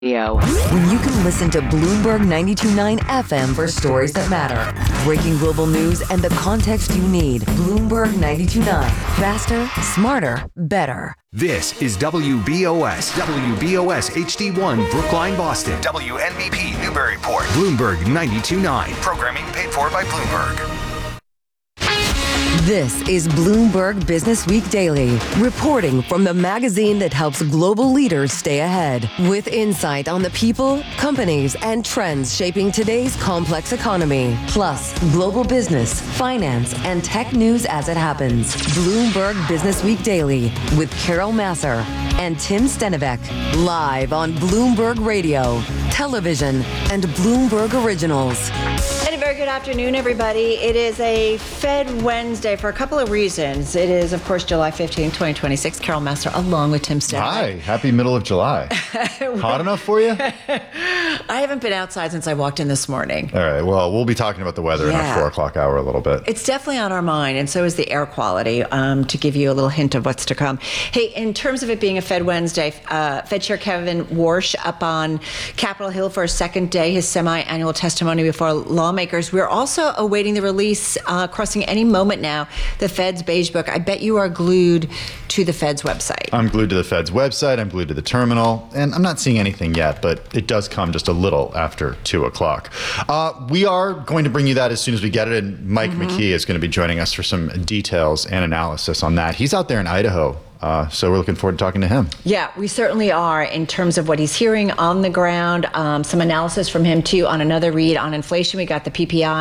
When you can listen to Bloomberg 92.9 FM for stories that matter. Breaking global news and the context you need. Bloomberg 92.9. Faster, smarter, better. This is WBOS. WBOS HD1 Brookline, Boston. WNBP Newburyport. Bloomberg 92.9. Programming paid for by Bloomberg. This is Bloomberg Business Week Daily, reporting from the magazine that helps global leaders stay ahead, with insight on the people, companies, and trends shaping today's complex economy, plus global business, finance, and tech news as it happens. Bloomberg Business Week Daily with Carol Massar and Tim Stenivek, live on Bloomberg Radio, television, and Bloomberg Originals. And a very good afternoon, everybody. It is a Fed Wednesday for a couple of reasons. It is, of course, July 15, 2026. Carol Massar along with Tim Stenivek. Hi, happy middle of July. Hot enough for you? I haven't been outside since I walked in this morning. All right, well, we'll be talking about the weather in our 4 o'clock hour a little bit. It's definitely on our mind, and so is the air quality, to give you a little hint of what's to come. Hey, in terms of it being a Fed Wednesday, Fed Chair Kevin Warsh up on Capitol Hill for a second day, his semi-annual testimony before lawmakers. We're also awaiting the release, crossing any moment now, the Fed's Beige Book. I bet you are glued to the Fed's website. I'm glued to the Fed's website, I'm glued to the terminal, and I'm not seeing anything yet, but it does come just a little after 2 o'clock. We are going to bring you that as soon as we get it, and Mike McKee is going to be joining us for some details and analysis on that. He's out there in Idaho. So we're looking forward to talking to him. Yeah, we certainly are, in terms of what he's hearing on the ground. Some analysis from him, too, on another read on inflation. We got the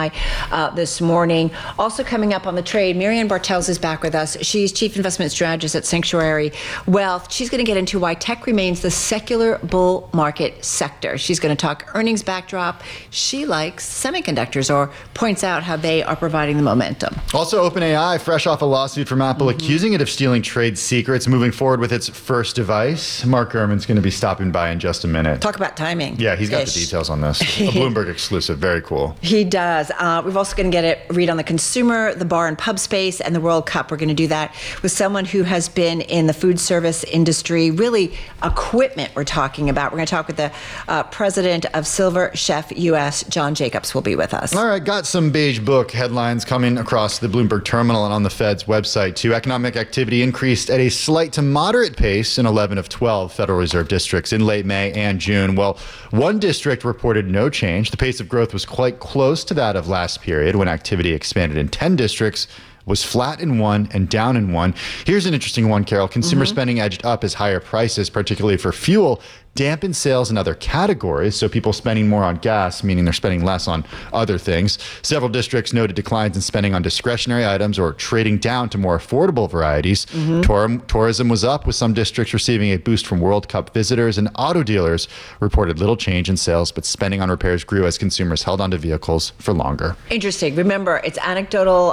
PPI this morning. Also coming up on the trade, Marianne Bartels is back with us. She's Chief Investment Strategist at Sanctuary Wealth. She's going to get into why tech remains the secular bull market sector. She's going to talk earnings backdrop. She likes semiconductors, or points out how they are providing the momentum. Also, OpenAI, fresh off a lawsuit from Apple accusing it of stealing trade secrets. It's moving forward with its first device. Mark Gurman's going to be stopping by in just a minute. Talk about timing. Yeah, he's got the details on this. A Bloomberg exclusive. Very cool. He does. We're also going to get a read on the consumer, the bar and pub space, and the World Cup. We're going to do that with someone who has been in the food service industry, really equipment we're talking about. We're going to talk with the president of Silver Chef US, John Jacobs, will be with us. All right, got some Beige Book headlines coming across the Bloomberg terminal and on the Fed's website, too. Economic activity increased at a slight to moderate pace in 11 of 12 Federal Reserve districts in late May and June. Well, one district reported no change. The pace of growth was quite close to that of last period, when activity expanded in 10 districts, was flat in one and down in one. Here's an interesting one, Carol. Consumer spending edged up as higher prices, particularly for fuel, dampened sales in other categories, so people spending more on gas, meaning they're spending less on other things. Several districts noted declines in spending on discretionary items or trading down to more affordable varieties. Tourism was up, with some districts receiving a boost from World Cup visitors, and auto dealers reported little change in sales, but spending on repairs grew as consumers held onto vehicles for longer. Interesting. Remember, it's anecdotal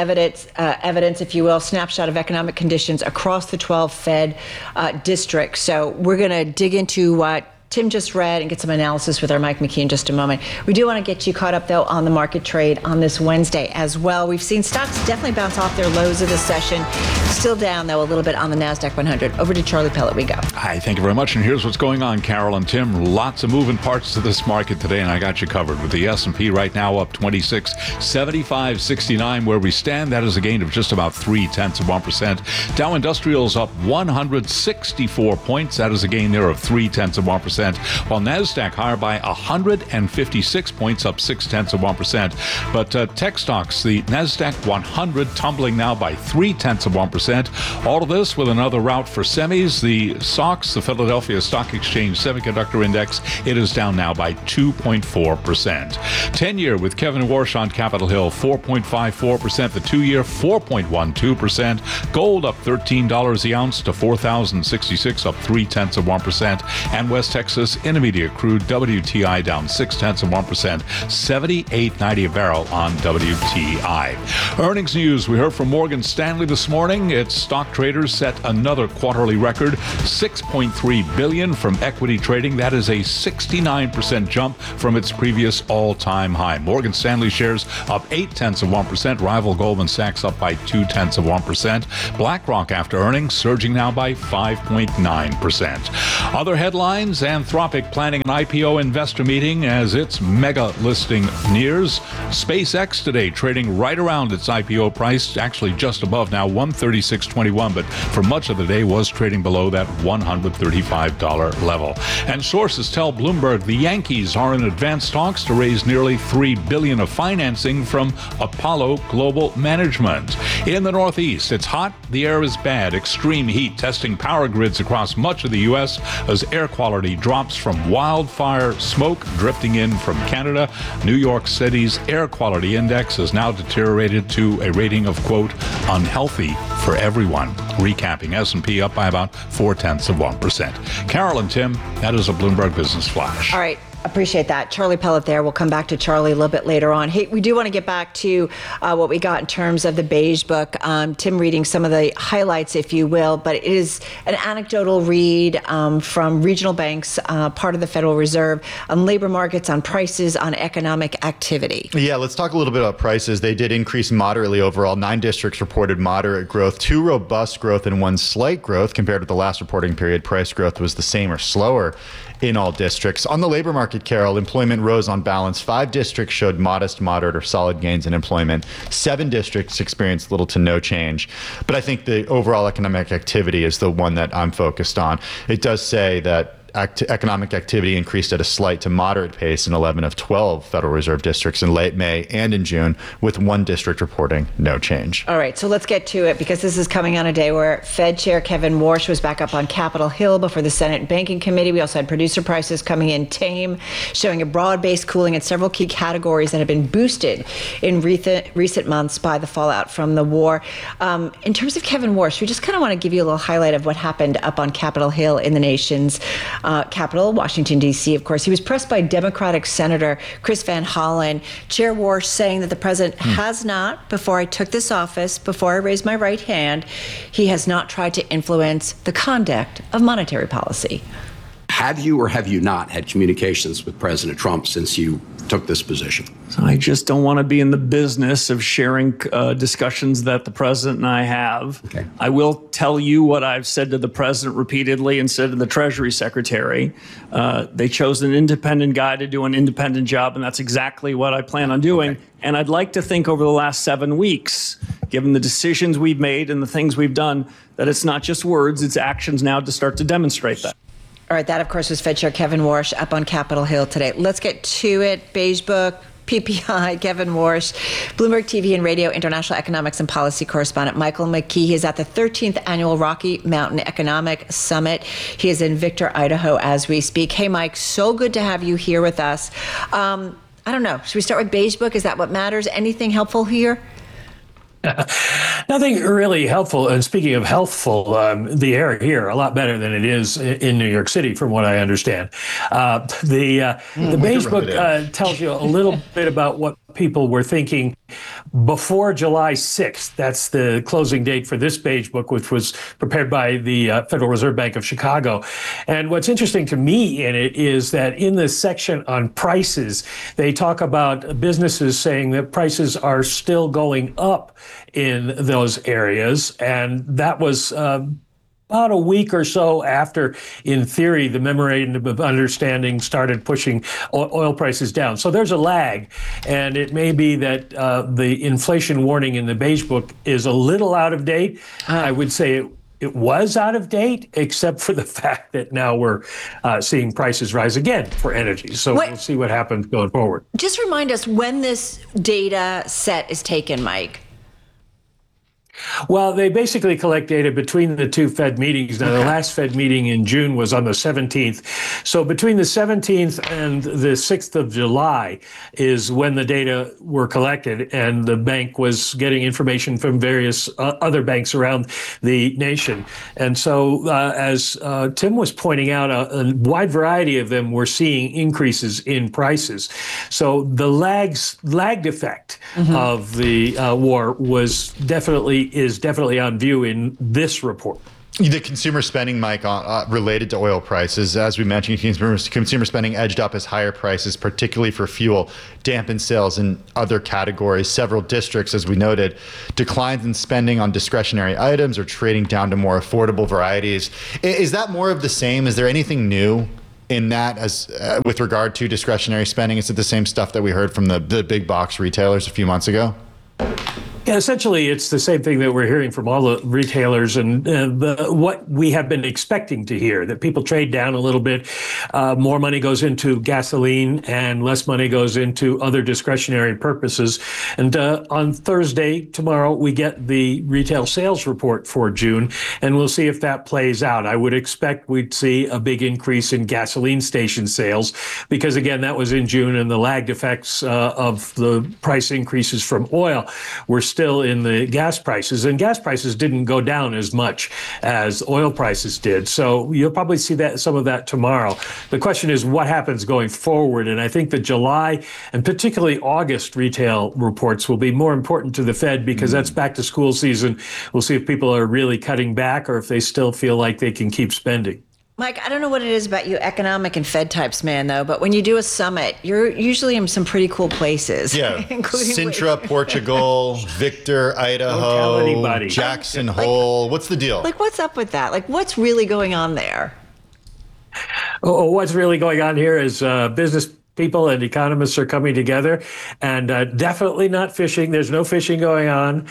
evidence, if you will, snapshot of economic conditions across the 12 Fed districts. So we're going to dig into what Tim just read and get some analysis with our Mike McKee in just a moment. We do want to get you caught up, though, on the market trade on this Wednesday as well. We've seen stocks definitely bounce off their lows of the session. Still down, though, a little bit on the NASDAQ 100. Over to Charlie Pellet we go. Hi, thank you very much. And here's what's going on, Carol and Tim. Lots of moving parts to this market today, and I got you covered. With the S&P right now up 26, 75.69 where we stand. That is a gain of just about 0.3%. Dow Industrials up 164 points. That is a gain there of 0.3%. While NASDAQ higher by 156 points, up 0.6%. But tech stocks, the NASDAQ 100 tumbling now by 0.3%. All of this with another rout for semis. The SOX, the Philadelphia Stock Exchange Semiconductor Index, it is down now by 2.4%. 10-year with Kevin Warsh on Capitol Hill, 4.54%. The 2-year, 4.12%. Gold up $13 the ounce to $4,066, up 0.3%. And West Texas Intermediate crude WTI down 0.6%, $78.90 a barrel on WTI. Earnings news. We heard from Morgan Stanley this morning. Its stock traders set another quarterly record, $6.3 billion from equity trading. That is a 69% jump from its previous all-time high. Morgan Stanley shares up 0.8%. Rival Goldman Sachs up by 0.2%. BlackRock after earnings surging now by 5.9%. Other headlines and Anthropic planning an IPO investor meeting as its mega listing nears. SpaceX today trading right around its IPO price, actually just above now, $136.21, but for much of the day was trading below that $135 level. And sources tell Bloomberg the Yankees are in advanced talks to raise nearly $3 billion of financing from Apollo Global Management. In the Northeast, it's hot, the air is bad. Extreme heat testing power grids across much of the U.S. as air quality drops from wildfire smoke drifting in from Canada. New York City's air quality index has now deteriorated to a rating of, quote, unhealthy for everyone. Recapping, S&P up by about 0.4%. Carol and Tim, that is a Bloomberg Business Flash. All right. Appreciate that. Charlie Pellet there. We'll come back to Charlie a little bit later on. Hey, we do want to get back to what we got in terms of the Beige Book. Tim reading some of the highlights, if you will, but it is an anecdotal read from regional banks, part of the Federal Reserve, on labor markets, on prices, on economic activity. Yeah, let's talk a little bit about prices. They did increase moderately overall. 9 districts reported moderate growth, 2 robust growth, and 1 slight growth. Compared to the last reporting period, price growth was the same or slower in all districts. On the labor market, Carol, employment rose on balance. 5 districts showed modest, moderate, or solid gains in employment. 7 districts experienced little to no change. But I think the overall economic activity is the one that I'm focused on. It does say that economic activity increased at a slight to moderate pace in 11 of 12 Federal Reserve districts in late May and in June, with 1 district reporting no change. All right, so let's get to it, because this is coming on a day where Fed Chair Kevin Warsh was back up on Capitol Hill before the Senate Banking Committee. We also had producer prices coming in tame, showing a broad-based cooling in several key categories that have been boosted in recent months by the fallout from the war. In terms of Kevin Warsh, we just kind of want to give you a little highlight of what happened up on Capitol Hill in the nation's capital, Washington, D.C., of course. He was pressed by Democratic Senator Chris Van Hollen. Chair Warsh saying that the president has not, before I took this office, before I raised my right hand, he has not tried to influence the conduct of monetary policy. Have you or have you not had communications with President Trump since you took this position? I just don't want to be in the business of sharing discussions that the president and I have. Okay. I will tell you what I've said to the president repeatedly and said to the Treasury Secretary. They chose an independent guy to do an independent job, and that's exactly what I plan on doing. Okay. And I'd like to think over the last 7 weeks, given the decisions we've made and the things we've done, that it's not just words, it's actions now to start to demonstrate that. All right, that, of course, was Fed Chair Kevin Warsh up on Capitol Hill today. Let's get to it. Beige Book, PPI, Kevin Warsh, Bloomberg TV and Radio International Economics and Policy Correspondent Michael McKee. He is at the 13th Annual Rocky Mountain Economic Summit. He is in Victor, Idaho, as we speak. Hey, Mike, so good to have you here with us. I don't know. Should we start with Beige Book? Is that what matters? Anything helpful here? Nothing really helpful. And speaking of healthful, the air here a lot better than it is in New York City, from what I understand. The Beige Book tells you a little bit about what people were thinking before July 6th. That's the closing date for this Beige Book, which was prepared by the Federal Reserve Bank of Chicago. And what's interesting to me in it is that in the section on prices, they talk about businesses saying that prices are still going up in those areas. And that was about a week or so after, in theory, the memorandum of understanding started pushing oil prices down. So there's a lag, and it may be that the inflation warning in the Beige Book is a little out of date. I would say it was out of date, except for the fact that now we're seeing prices rise again for energy. So we'll see what happens going forward. Just remind us when this data set is taken, Mike. Well, they basically collect data between the 2 Fed meetings. Now, the last Fed meeting in June was on the 17th. So between the 17th and the 6th of July is when the data were collected, and the bank was getting information from various other banks around the nation. And so, as Tim was pointing out, a wide variety of them were seeing increases in prices. So the lagged effect of the war is definitely on view in this report. The consumer spending, Mike, related to oil prices, as we mentioned, consumer spending edged up as higher prices, particularly for fuel, dampened sales in other categories. Several districts, as we noted, declines in spending on discretionary items or trading down to more affordable varieties. Is that more of the same? Is there anything new in that as with regard to discretionary spending? Is it the same stuff that we heard from the big box retailers a few months ago? Yeah, essentially, it's the same thing that we're hearing from all the retailers and what we have been expecting to hear, that people trade down a little bit. More money goes into gasoline and less money goes into other discretionary purposes. And on Thursday, tomorrow, we get the retail sales report for June, and we'll see if that plays out. I would expect we'd see a big increase in gasoline station sales because, again, that was in June, and the lagged effects of the price increases from oil were still in the gas prices, and gas prices didn't go down as much as oil prices did. So you'll probably see that some of that tomorrow. The question is what happens going forward, and I think the July and particularly August retail reports will be more important to the Fed because that's back to school season. We'll see if people are really cutting back or if they still feel like they can keep spending. Mike, I don't know what it is about you economic and Fed types, man, though, but when you do a summit, you're usually in some pretty cool places. Yeah. Sintra, Portugal, Victor, Idaho, Jackson Hole. What's the deal? Like, what's up with that? Like, what's really going on there? Oh, what's really going on here is business people and economists are coming together, and definitely not fishing. There's no fishing going on.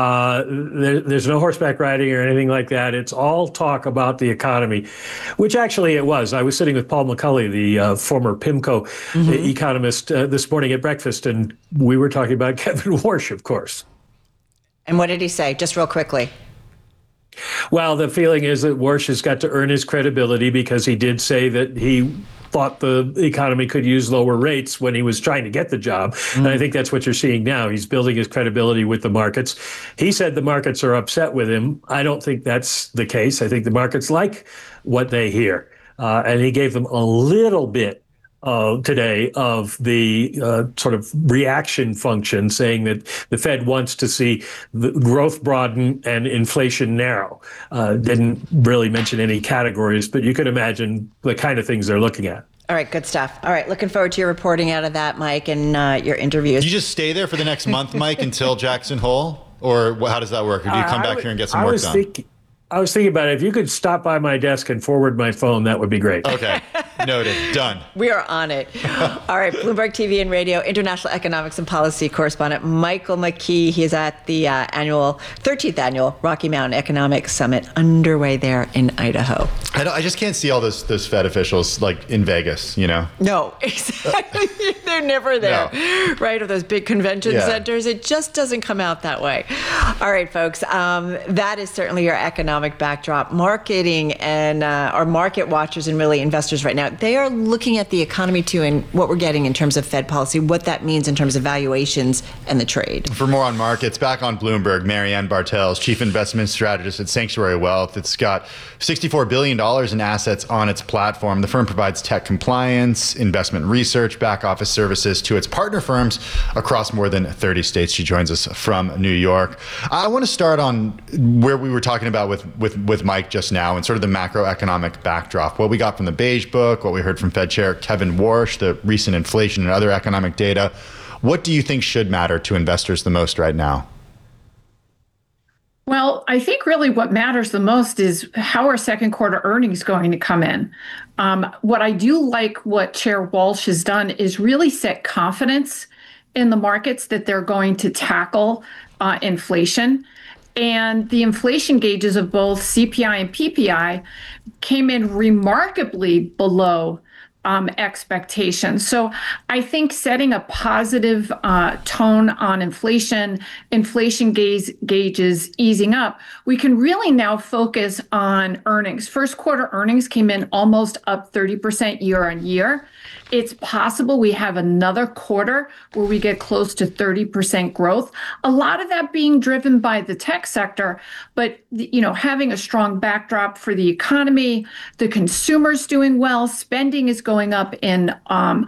There's no horseback riding or anything like that. It's all talk about the economy, which actually it was. I was sitting with Paul McCulley, the former PIMCO economist, this morning at breakfast, and we were talking about Kevin Warsh, of course. And what did he say? Just real quickly. Well, the feeling is that Warsh has got to earn his credibility because he did say that he thought the economy could use lower rates when he was trying to get the job. And I think that's what you're seeing now. He's building his credibility with the markets. He said the markets are upset with him. I don't think that's the case. I think the markets like what they hear. And he gave them a little bit today of the sort of reaction function, saying that the Fed wants to see the growth broaden and inflation narrow. Didn't really mention any categories, but you can imagine the kind of things they're looking at. All right, good stuff. All right, looking forward to your reporting out of that, Mike, and your interviews. Do you just stay there for the next month, Mike, until Jackson Hole? Or how does that work? Or do you come back here and get some work done? I was thinking about it. If you could stop by my desk and forward my phone, that would be great. Okay. Noted. Done. We are on it. All right. Bloomberg TV and Radio international economics and policy correspondent Michael McKee. He is at the 13th annual Rocky Mountain Economic Summit underway there in Idaho. I just can't see all those Fed officials like in Vegas, you know? No, exactly. They're never there, right? Or those big convention centers. It just doesn't come out that way. All right, folks. That is certainly your economic backdrop. Marketing and our market watchers and really investors right now, they are looking at the economy too and what we're getting in terms of Fed policy, what that means in terms of valuations and the trade. For more on markets, back on Bloomberg, Marianne Bartels, Chief Investment Strategist at Sanctuary Wealth. It's got $64 billion in assets on its platform. The firm provides tech compliance, investment research, back office services to its partner firms across more than 30 states. She joins us from New York. I want to start on where we were talking about with Mike just now and sort of the macroeconomic backdrop. What we got from the Beige Book, what we heard from Fed Chair Kevin Warsh, the recent inflation and other economic data. What do you think should matter to investors the most right now? Well, I think really what matters the most is how are second quarter earnings going to come in. What I do like what Chair Walsh has done is really set confidence in the markets that they're going to tackle inflation. And the inflation gauges of both CPI and PPI came in remarkably below expectations. So I think setting a positive tone on inflation gauges easing up, we can really now focus on earnings. First quarter earnings came in almost up 30% year on year. It's possible we have another quarter where we get close to 30% growth. A lot of that being driven by the tech sector, but having a strong backdrop for the economy, the consumer's doing well, spending is going up in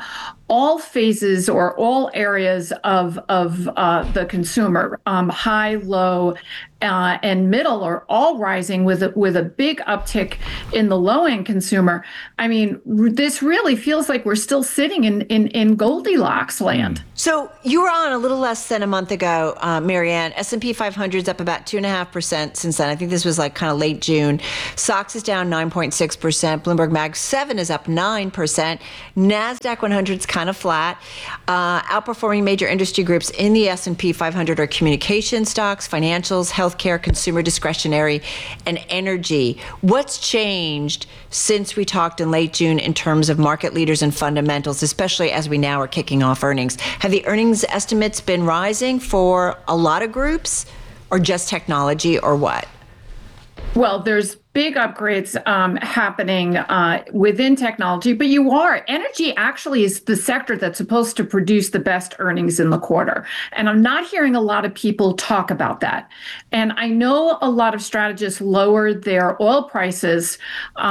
all phases or all areas of the consumer, high, low, and middle are all rising with a big uptick in the low-end consumer. I mean, this really feels like we're still sitting in Goldilocks land. So you were on a little less than a month ago, Marianne. S&P 500 is up about 2.5% since then. I think this was like kind of late June. SOX is down 9.6%. Bloomberg Mag 7 is up 9%. NASDAQ 100 is kind of flat. Outperforming major industry groups in the S&P 500 are communication stocks, financials, healthcare, consumer discretionary, and energy. What's changed since we talked in late June in terms of market leaders and fundamentals, especially as we now are kicking off earnings? Have the earnings estimates been rising for a lot of groups, or just technology, or what? Well, there's big upgrades happening within technology, but energy actually is the sector that's supposed to produce the best earnings in the quarter. And I'm not hearing a lot of people talk about that. And I know a lot of strategists lowered their oil prices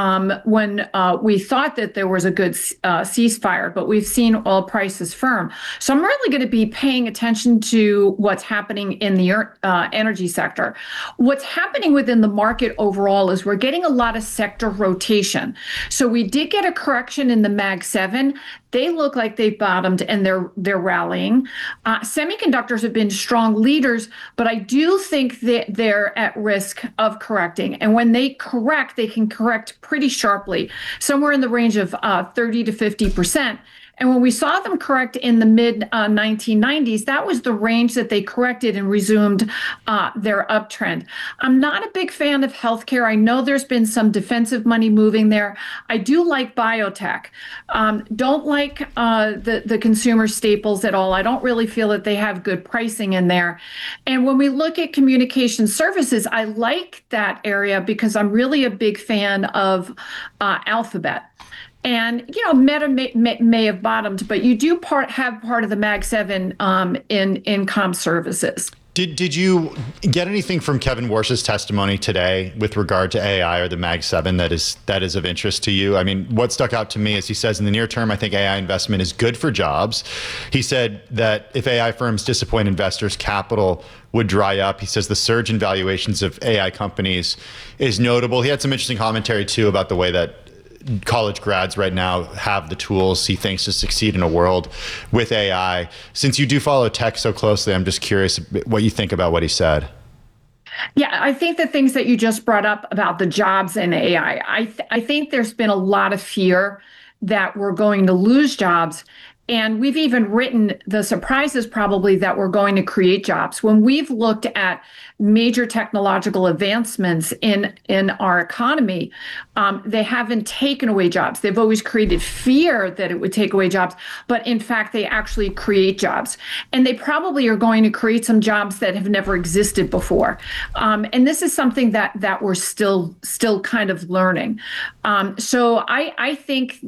when we thought that there was a good ceasefire, but we've seen oil prices firm. So I'm really going to be paying attention to what's happening in the energy sector. What's happening within the market overall is we're getting a lot of sector rotation. So we did get a correction in the Mag 7. They look like they've bottomed and they're rallying. Semiconductors have been strong leaders, but I do think that they're at risk of correcting. And when they correct, they can correct pretty sharply, somewhere in the range of 30 to 50%. And when we saw them correct in the mid-1990s, that was the range that they corrected and resumed their uptrend. I'm not a big fan of healthcare. I know there's been some defensive money moving there. I do like biotech. Don't like the consumer staples at all. I don't really feel that they have good pricing in there. And when we look at communication services, I like that area because I'm really a big fan of Alphabet. And, Meta may have bottomed, but you do have part of the Mag 7 in comm services. Did you get anything from Kevin Warsh's testimony today with regard to AI or the Mag 7 that is of interest to you? I mean, what stuck out to me is he says in the near term, I think AI investment is good for jobs. He said that if AI firms disappoint investors, capital would dry up. He says the surge in valuations of AI companies is notable. He had some interesting commentary, too, about the way that college grads right now have the tools, he thinks, to succeed in a world with AI. Since you do follow tech so closely, I'm just curious what you think about what he said. Yeah, I think the things that you just brought up about the jobs and AI, I think there's been a lot of fear that we're going to lose jobs. And we've even written the surprises probably that we're going to create jobs. When we've looked at major technological advancements in our economy, they haven't taken away jobs. They've always created fear that it would take away jobs, but in fact, they actually create jobs. And they probably are going to create some jobs that have never existed before. And this is something that we're still kind of learning. So I think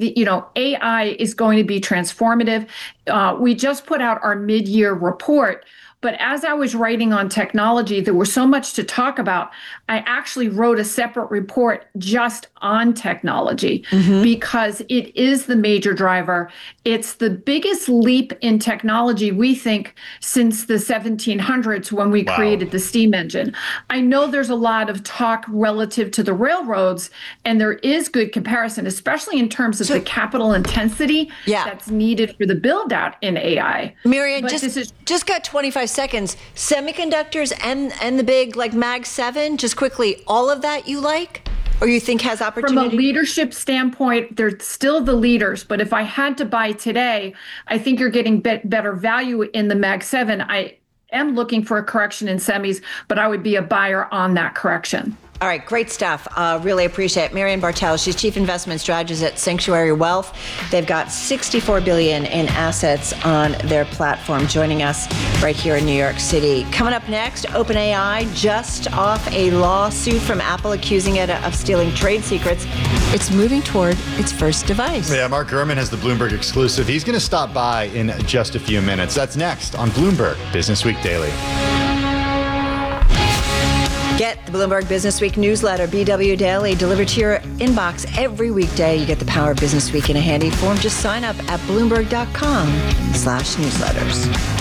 AI is going to be transformative. We just put out our mid-year report, but as I was writing on technology, there was so much to talk about. I actually wrote a separate report just on technology because it is the major driver. It's the biggest leap in technology, we think, since the 1700s when we created the steam engine. I know there's a lot of talk relative to the railroads, and there is good comparison, especially in terms of the capital intensity that's needed for the build out in AI. Marianne, just got 25 seconds. Semiconductors and the big like Mag 7, just quickly, all of that you like? Or you think has opportunity? From a leadership standpoint, they're still the leaders. But if I had to buy today, I think you're getting better value in the Mag 7. I am looking for a correction in semis, but I would be a buyer on that correction. All right, great stuff. Really appreciate it. Marianne Bartels, she's Chief Investment Strategist at Sanctuary Wealth. They've got $64 billion in assets on their platform, joining us right here in New York City. Coming up next, OpenAI just off a lawsuit from Apple accusing it of stealing trade secrets. It's moving toward its first device. Yeah, Mark Gurman has the Bloomberg exclusive. He's going to stop by in just a few minutes. That's next on Bloomberg Business Week Daily. Get the Bloomberg Business Week newsletter, BW Daily, delivered to your inbox every weekday. You get the power of Business Week in a handy form. Just sign up at Bloomberg.com/newsletters.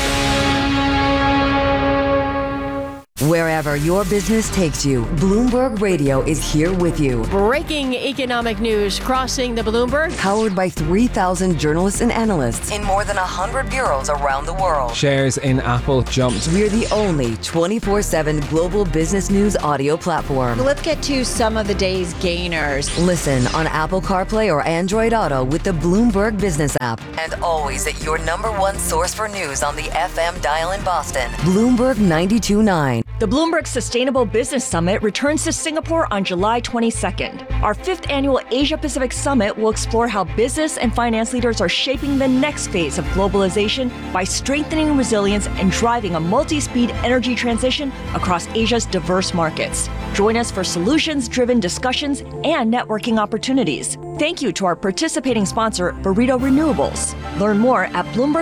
Wherever your business takes you, Bloomberg Radio is here with you. Breaking economic news crossing the Bloomberg. Powered by 3,000 journalists and analysts in more than 100 bureaus around the world. Shares in Apple jumped. We're the only 24/7 global business news audio platform. Let's get to some of the day's gainers. Listen on Apple CarPlay or Android Auto with the Bloomberg Business app. And always at your number one source for news on the FM dial in Boston. Bloomberg 92.9. The Bloomberg Sustainable Business Summit returns to Singapore on July 22nd. Our 5th annual Asia-Pacific Summit will explore how business and finance leaders are shaping the next phase of globalization by strengthening resilience and driving a multi-speed energy transition across Asia's diverse markets. Join us for solutions-driven discussions and networking opportunities. Thank you to our participating sponsor, Burrito Renewables. Learn more at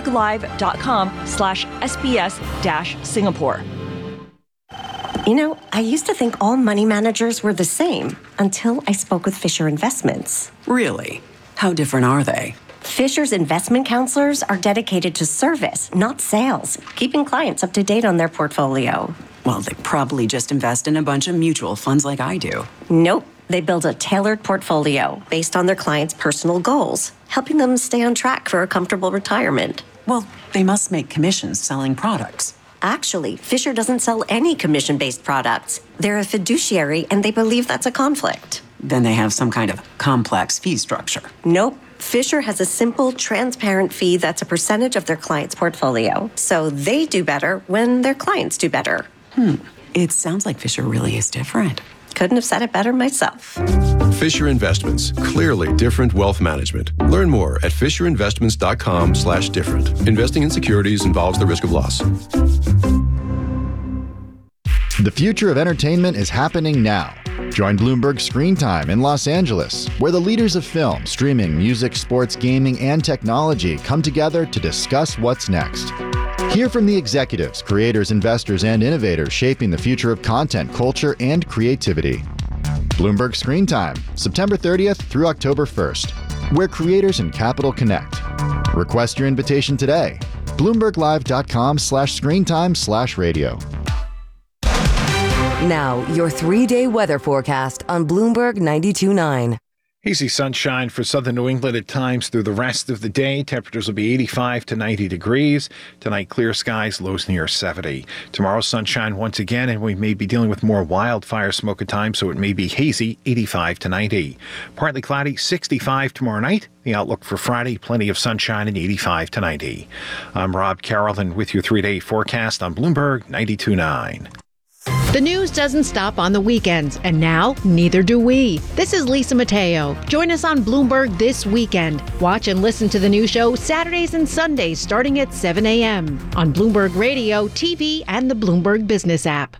bloomberglive.com/SBS-Singapore. You know, I used to think all money managers were the same until I spoke with Fisher Investments. Really? How different are they? Fisher's investment counselors are dedicated to service, not sales, keeping clients up to date on their portfolio. Well, they probably just invest in a bunch of mutual funds like I do. Nope. They build a tailored portfolio based on their clients' personal goals, helping them stay on track for a comfortable retirement. Well, they must make commissions selling products. Actually, Fisher doesn't sell any commission-based products. They're a fiduciary, and they believe that's a conflict. Then they have some kind of complex fee structure. Nope. Fisher has a simple, transparent fee that's a percentage of their client's portfolio. So they do better when their clients do better. It sounds like Fisher really is different. Couldn't have said it better myself. Fisher Investments. Clearly different wealth management. Learn more at fisherinvestments.com/different. Investing in securities involves the risk of loss. The future of entertainment is happening now. Join Bloomberg Screen Time in Los Angeles, where the leaders of film, streaming, music, sports, gaming, and technology come together to discuss what's next. Hear from the executives, creators, investors, and innovators shaping the future of content, culture, and creativity. Bloomberg Screen Time, September 30th through October 1st, where creators and capital connect. Request your invitation today. BloombergLive.com/screentime/radio. Now, your 3-day weather forecast on Bloomberg 92.9. Easy sunshine for southern New England at times through the rest of the day. Temperatures will be 85 to 90 degrees. Tonight, clear skies, lows near 70. Tomorrow, sunshine once again, and we may be dealing with more wildfire smoke at times, so it may be hazy, 85 to 90. Partly cloudy, 65 tomorrow night. The outlook for Friday, plenty of sunshine and 85 to 90. I'm Rob Carroll, and with your 3-day forecast on Bloomberg 92.9. The news doesn't stop on the weekends, and now neither do we. This is Lisa Mateo. Join us on Bloomberg this weekend. Watch and listen to the new show Saturdays and Sundays starting at 7 a.m. on Bloomberg Radio, TV, and the Bloomberg Business app.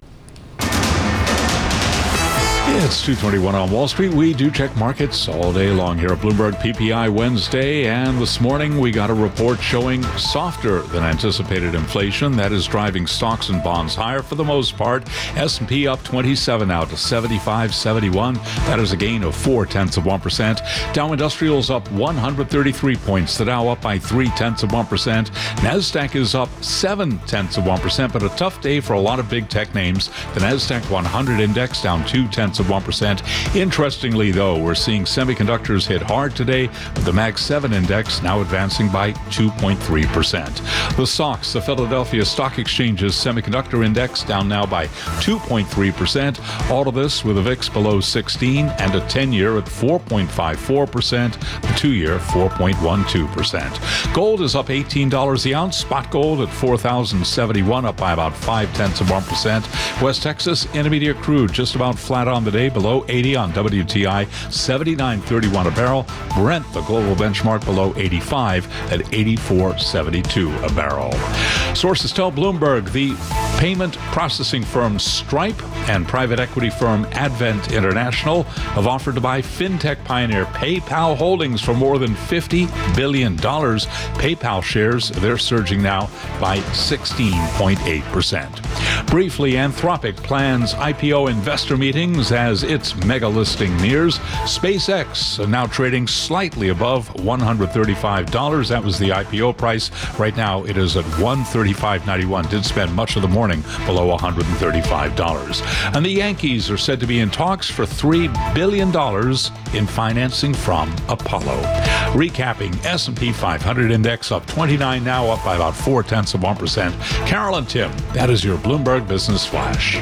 It's 2:21 on Wall Street. We do check markets all day long here at Bloomberg PPI Wednesday. And this morning we got a report showing softer than anticipated inflation. That is driving stocks and bonds higher for the most part. S&P up 27 now to 75.71. That is a gain of 0.4%. Dow Industrials up 133 points. The Dow up by 0.3%. NASDAQ is up 0.7%, but a tough day for a lot of big tech names. The NASDAQ 100 index down 0.2%. Interestingly, though, we're seeing semiconductors hit hard today, with the Mag 7 index now advancing by 2.3%. The SOX, the Philadelphia Stock Exchange's semiconductor index, down now by 2.3%. All of this with a VIX below 16 and a 10-year at 4.54%, the 2-year 4.12%. Gold is up $18 the ounce. Spot gold at $4,071, up by about 0.5%. West Texas Intermediate crude just about flat on the day, below 80 on WTI, 79.31 a barrel. Brent, the global benchmark, below 85 at 84.72 a barrel. Sources tell Bloomberg the Payment processing firm Stripe and private equity firm Advent International have offered to buy fintech pioneer PayPal Holdings for more than $50 billion. PayPal shares, they're surging now by 16.8%. Briefly, Anthropic plans IPO investor meetings as its mega listing nears. SpaceX now trading slightly above $135. That was the IPO price. Right now, it is at $135.91. Did spend much of the morning below $135. And the Yankees are said to be in talks for $3 billion in financing from Apollo. Recapping, S&P 500 index up 29 now, up by about 0.4%. Carol and Tim, that is your Bloomberg Business Flash.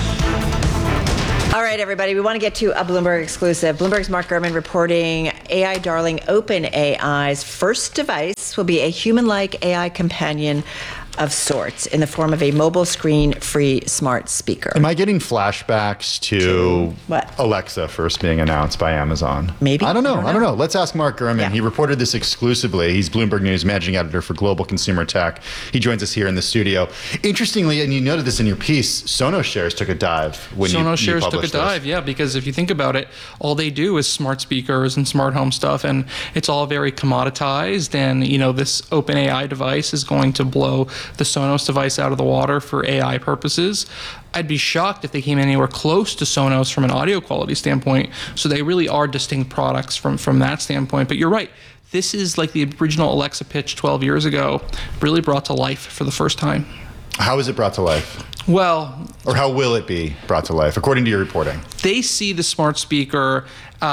All right, everybody, we want to get to a Bloomberg exclusive. Bloomberg's Mark Gurman reporting AI darling OpenAI's first device will be a human-like AI companion of sorts in the form of a mobile screen-free smart speaker. Am I getting flashbacks to what? Alexa first being announced by Amazon? Maybe. I don't know. Let's ask Mark Gurman. Yeah. He reported this exclusively. He's Bloomberg News managing editor for Global Consumer Tech. He joins us here in the studio. Interestingly, and you noted this in your piece, Sonos shares took a dive when Sonos you shares published took a dive, yeah, because if you think about it, all they do is smart speakers and smart home stuff, and it's all very commoditized. And this OpenAI device is going to blow the Sonos device out of the water for AI purposes. I'd be shocked if they came anywhere close to Sonos from an audio quality standpoint. So they really are distinct products from that standpoint. But you're right. This is like the original Alexa pitch 12 years ago, really brought to life for the first time. How is it brought to life? Well, or how will it be brought to life, according to your reporting? They see the smart speaker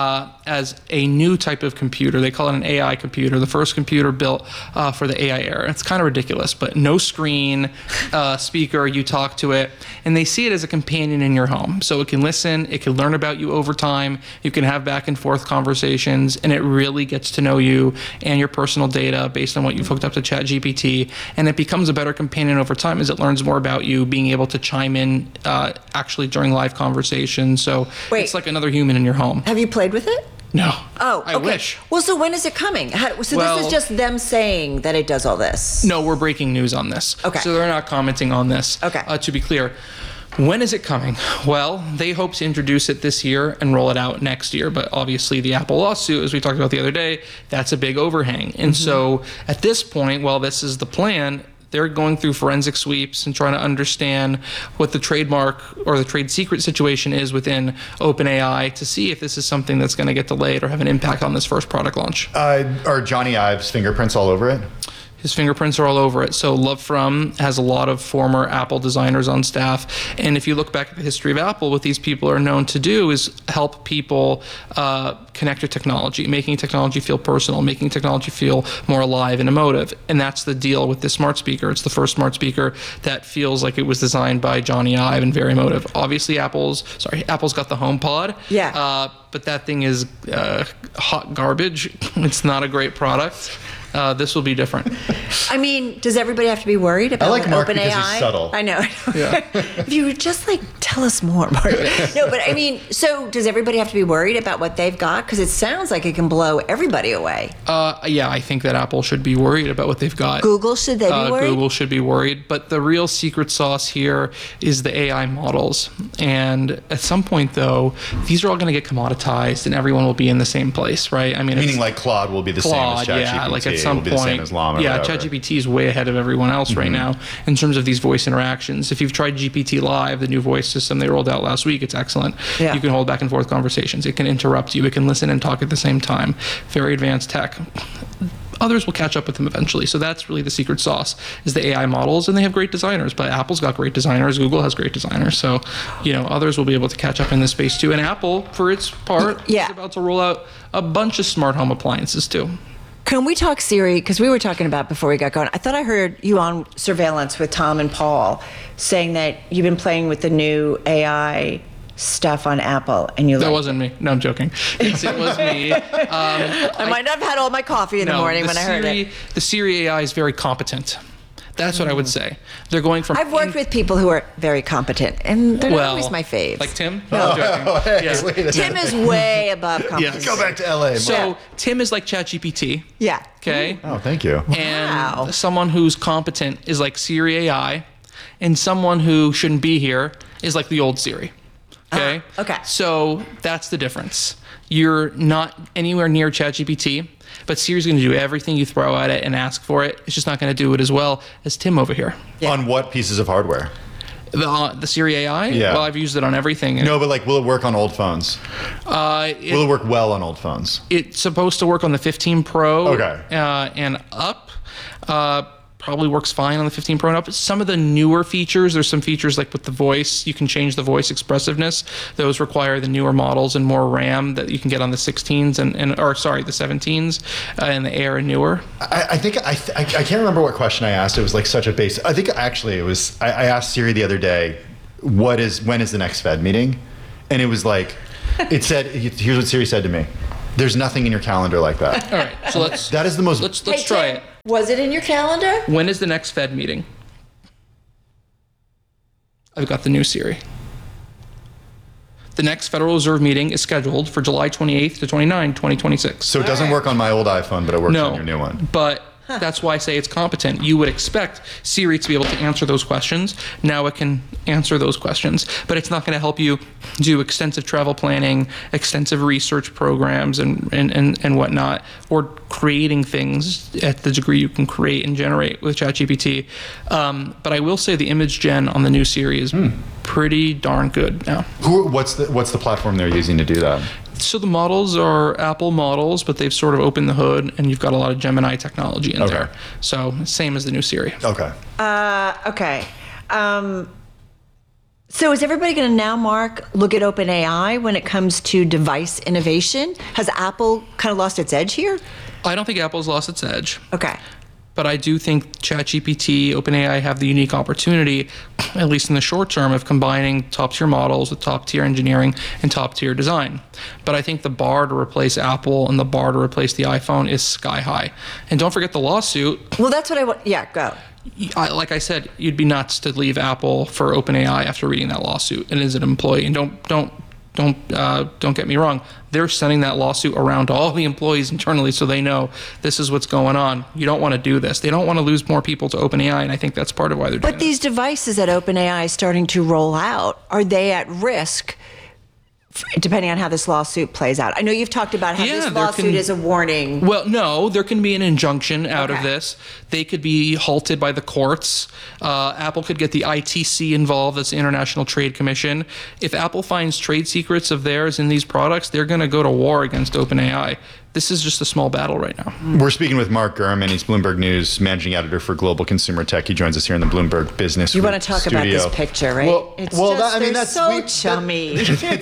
as a new type of computer. They call it an AI computer, the first computer built for the AI era. It's kind of ridiculous, but no screen, speaker, you talk to it, and they see it as a companion in your home. So it can listen, it can learn about you over time, you can have back and forth conversations, and it really gets to know you and your personal data based on what you've hooked up to ChatGPT, and it becomes a better companion over time as it learns more about you, being able to chime in actually during live conversations. So it's like another human in your home. Have you played with it? No. Oh, okay. I wish. Well, so when is it coming? This is just them saying that it does all this? No, we're breaking news on this. Okay. So they're not commenting on this. Okay. To be clear. When is it coming? Well, they hope to introduce it this year and roll it out next year. But obviously the Apple lawsuit, as we talked about the other day, that's a big overhang. And so at this point, while this is the plan, they're going through forensic sweeps and trying to understand what the trademark or the trade secret situation is within OpenAI to see if this is something that's going to get delayed or have an impact on this first product launch. Are Johnny Ive's fingerprints all over it? His fingerprints are all over it. So Love From has a lot of former Apple designers on staff. And if you look back at the history of Apple, what these people are known to do is help people connect to technology, making technology feel personal, making technology feel more alive and emotive. And that's the deal with this smart speaker. It's the first smart speaker that feels like it was designed by Johnny Ive and very emotive. Obviously, Apple's got the HomePod. Yeah. But that thing is hot garbage. It's not a great product. This will be different. I mean, does everybody have to be worried about OpenAI? I like Mark because he's subtle. I know. Yeah. If you would just tell us more, Mark. No, but I mean, so does everybody have to be worried about what they've got? Because it sounds like it can blow everybody away. Yeah, I think that Apple should be worried about what they've got. Google, should they be worried? Google should be worried. But the real secret sauce here is the AI models. And at some point, though, these are all going to get commoditized and everyone will be in the same place, right? I mean, meaning like Claude will be the same as ChatGPT. Yeah, like at some point, yeah, ChatGPT is way ahead of everyone else right now in terms of these voice interactions. If you've tried GPT Live, the new voice system they rolled out last week, it's excellent. Yeah. You can hold back and forth conversations. It can interrupt you. It can listen and talk at the same time. Very advanced tech. Others will catch up with them eventually. So that's really the secret sauce is the AI models, and they have great designers. But Apple's got great designers. Google has great designers. So, others will be able to catch up in this space too. And Apple, for its part, is about to roll out a bunch of smart home appliances too. Can we talk Siri? Because we were talking about before we got going. I thought I heard you on Surveillance with Tom and Paul saying that you've been playing with the new AI stuff on Apple, and that wasn't me. No, I'm joking. It was me. I might not have had all my coffee in the morning when I heard it. The Siri AI is very competent. That's what I would say. They're going from. I've worked with people who are very competent, and they're not always my faves. Like Tim? No. Tim is way above competence. Go back to LA. So Tim is like ChatGPT. Yeah. Okay. Oh, thank you. And someone who's competent is like Siri AI. and someone who shouldn't be here is like the old Siri. Okay. Okay. So that's the difference. You're not anywhere near ChatGPT, but Siri's going to do everything you throw at it and ask for it. It's just not going to do it as well as Tim over here. On what pieces of hardware? The Siri AI? Yeah. Well, I've used it on everything. No, but like, will it work on old phones? Will it work well on old phones? It's supposed to work on the 15 Pro Okay. And up. Probably works fine on the 15 Pro and up. Some of the newer features, there's some features like with the voice, you can change the voice expressiveness. Those require the newer models and more RAM that you can get on the 16s the 17s and the Air and newer. I can't remember what question I asked. It was like such a base. I think actually it was, I asked Siri the other day, when is the next Fed meeting? And it was like, it said, here's what Siri said to me. There's nothing in your calendar like that. All right, so that is the most. Let's try it. Was it in your calendar? When is the next Fed meeting? I've got the new Siri. The next Federal Reserve meeting is scheduled for July 28th to 29, 2026. So it doesn't work on my old iPhone, but it works on your new one. But that's why I say it's competent. You would expect Siri to be able to answer those questions. Now it can answer those questions, but it's not going to help you do extensive travel planning, extensive research programs, and whatnot, or creating things at the degree you can create and generate with ChatGPT. But I will say the image gen on the new Siri is pretty darn good now. What's the platform they're using to do that? So the models are Apple models, but they've sort of opened the hood, and you've got a lot of Gemini technology in there. So same as the new Siri. Okay. Okay. So is everybody going to now, Mark, look at OpenAI when it comes to device innovation? Has Apple kind of lost its edge here? I don't think Apple's lost its edge. Okay. But I do think ChatGPT, OpenAI have the unique opportunity, at least in the short term, of combining top-tier models with top-tier engineering and top-tier design. But I think the bar to replace Apple and the bar to replace the iPhone is sky high. And don't forget the lawsuit. Well, that's what I want. Yeah, go. Like I said, you'd be nuts to leave Apple for OpenAI after reading that lawsuit and as an employee. And don't get me wrong. They're sending that lawsuit around to all the employees internally so they know this is what's going on. You don't want to do this. They don't want to lose more people to OpenAI, and I think that's part of why they're doing it. But these devices that OpenAI is starting to roll out, are they at risk depending on how this lawsuit plays out? I know you've talked about how this lawsuit is a warning. Well, no, there can be an injunction out of this. They could be halted by the courts. Apple could get the ITC involved, that's the International Trade Commission. If Apple finds trade secrets of theirs in these products, they're going to go to war against OpenAI. This is just a small battle right now. We're speaking with Mark Gurman. He's Bloomberg News managing editor for Global Consumer Tech. He joins us here in the Bloomberg Business You want to talk about this picture, right? That's so chummy.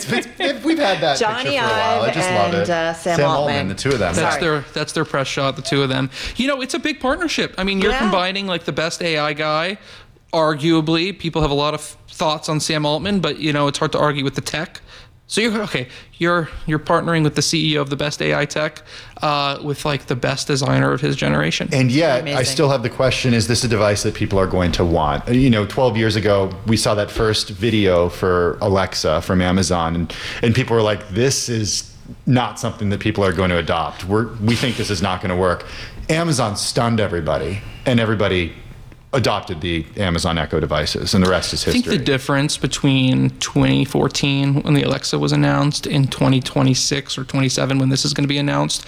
We've had that Johnny picture for a while. I just love it. Sam Altman, the two of them. That's their press shot, the two of them. You know, it's a big partnership. I mean, you're combining like the best AI guy. Arguably, people have a lot of thoughts on Sam Altman, but you know, it's hard to argue with the tech. So you're partnering with the CEO of the best AI tech, with like the best designer of his generation. And yet, I still have the question: is this a device that people are going to want? You know, 12 years ago, we saw that first video for Alexa from Amazon, and people were like, "This is not something that people are going to adopt. We think this is not going to work." Amazon stunned everybody, and everybody adopted the Amazon Echo devices, and the rest is history. I think the difference between 2014 when the Alexa was announced and 2026 or 27 when this is going to be announced,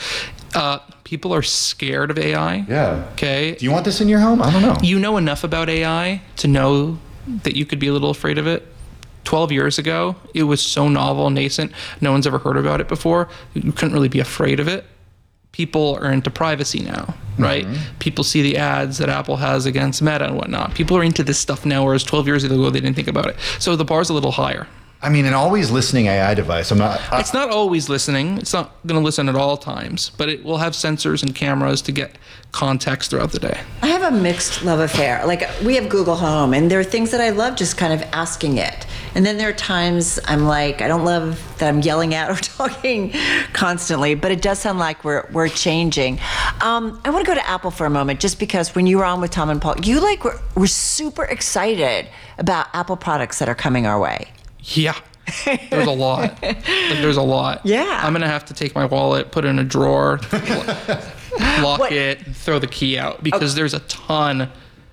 people are scared of AI. Yeah. Okay. Do you want this in your home? I don't know. You know enough about AI to know that you could be a little afraid of it. 12 years ago, it was so novel and nascent. No one's ever heard about it before. You couldn't really be afraid of it. People are into privacy now, right? Mm-hmm. People see the ads that Apple has against Meta and whatnot. People are into this stuff now, whereas 12 years ago, they didn't think about it. So the bar's a little higher. I mean, an always listening AI device, it's not always listening. It's not going to listen at all times, but it will have sensors and cameras to get context throughout the day. I have a mixed love affair. Like, we have Google Home, and there are things that I love just kind of asking it. And then there are times I'm like, I don't love that I'm yelling at or talking constantly, but it does sound like we're changing. I want to go to Apple for a moment, just because when you were on with Tom and Paul, you were super excited about Apple products that are coming our way. Yeah. There's a lot. There's a lot. Yeah. I'm going to have to take my wallet, put it in a drawer, lock it, throw the key out, because there's a ton.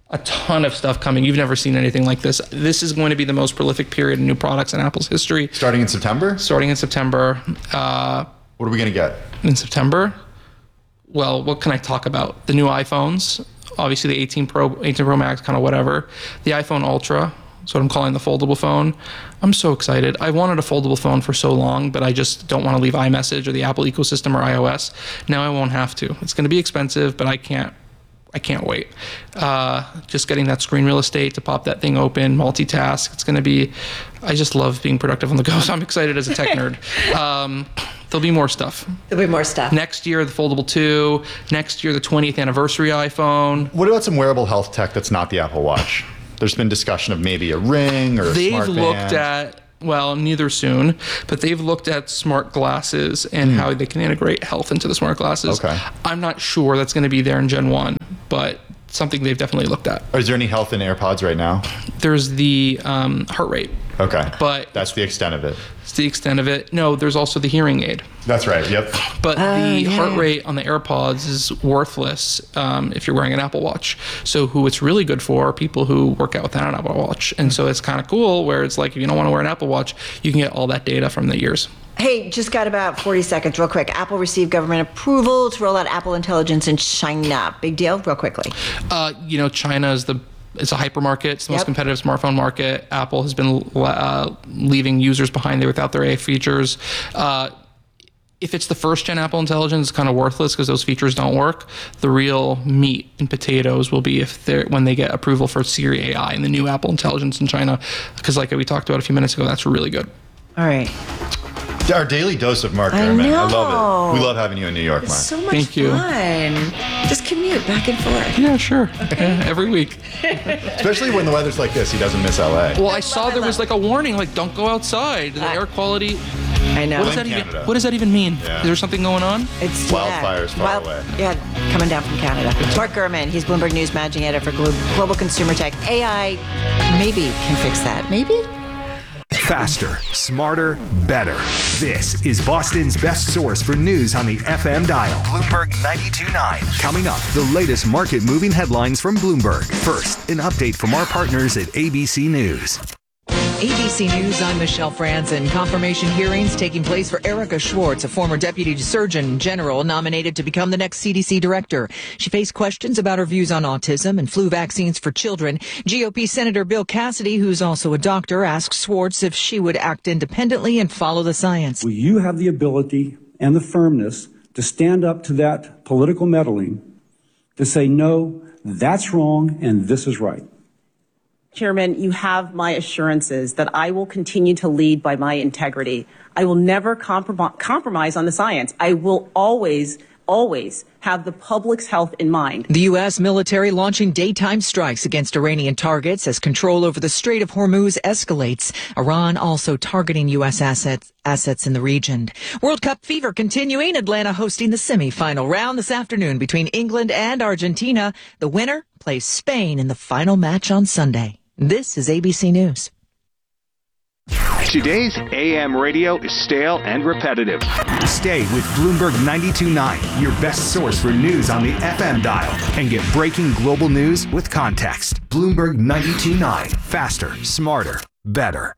a ton of stuff coming. You've never seen anything like this. This is going to be the most prolific period in new products in Apple's history. Starting in September? Starting in September. What are we going to get? In September? Well, what can I talk about? The new iPhones. Obviously the 18 Pro Max, kind of whatever. The iPhone Ultra. That's what I'm calling the foldable phone. I'm so excited. I wanted a foldable phone for so long, but I just don't want to leave iMessage or the Apple ecosystem or iOS. Now I won't have to. It's going to be expensive, but I can't wait. Just getting that screen real estate to pop that thing open, multitask. It's going to be, I just love being productive on the go. So I'm excited as a tech nerd. There'll be more stuff. There'll be more stuff. Next year, the Foldable 2. Next year, the 20th anniversary iPhone. What about some wearable health tech that's not the Apple Watch? There's been discussion of maybe a Ring or a smart band. They've looked at, well, neither soon, but they've looked at smart glasses and how they can integrate health into the smart glasses. Okay. I'm not sure that's going to be there in Gen 1, but something they've definitely looked at. Is there any health in AirPods right now? There's the heart rate. Okay. But that's the extent of it. It's the extent of it. No, there's also the hearing aid. That's right. Yep. But the heart rate on the AirPods is worthless if you're wearing an Apple Watch. So who it's really good for are people who work out without an Apple Watch. And so it's kind of cool where it's like if you don't want to wear an Apple Watch, you can get all that data from the ears. Hey, just got about 40 seconds, real quick. Apple received government approval to roll out Apple Intelligence in China. Big deal, real quickly. China is it's a hypermarket. It's the most competitive smartphone market. Apple has been leaving users behind there without their AI features. If it's the first-gen Apple Intelligence, it's kind of worthless because those features don't work. The real meat and potatoes will be when they get approval for Siri AI and the new Apple Intelligence in China, because like we talked about a few minutes ago, that's really good. All right. Our daily dose of Mark Gurman. I love it. We love having you in New York, Mark. It's so much fun. Just commute back and forth. Yeah, sure. Okay. Every week. Especially when the weather's like this, he doesn't miss LA. Well, I saw there was like a warning, like don't go outside. The air quality. I know. What does that even mean? Yeah. Is there something going on? It's wildfires far away. Yeah, coming down from Canada. Mark Gurman, he's Bloomberg News managing editor for Global Consumer Tech. AI maybe can fix that. Maybe? Faster, smarter, better. This is Boston's best source for news on the FM dial. Bloomberg 92.9. Coming up, the latest market-moving headlines from Bloomberg. First, an update from our partners at ABC News. ABC News, I'm Michelle Franzen. Confirmation hearings taking place for Erica Schwartz, a former deputy surgeon general nominated to become the next CDC director. She faced questions about her views on autism and flu vaccines for children. GOP Senator Bill Cassidy, who's also a doctor, asked Schwartz if she would act independently and follow the science. Will you have the ability and the firmness to stand up to that political meddling, to say, no, that's wrong and this is right? Chairman, you have my assurances that I will continue to lead by my integrity. I will never compromise on the science. I will always have the public's health in mind. The U.S. military launching daytime strikes against Iranian targets as control over the Strait of Hormuz escalates. Iran also targeting U.S. assets in the region. World Cup fever continuing. Atlanta hosting the semifinal round this afternoon between England and Argentina. The winner plays Spain in the final match on Sunday. This is ABC News. Today's AM radio is stale and repetitive. Stay with Bloomberg 92.9, your best source for news on the FM dial, and get breaking global news with context. Bloomberg 92.9. Faster, smarter, better.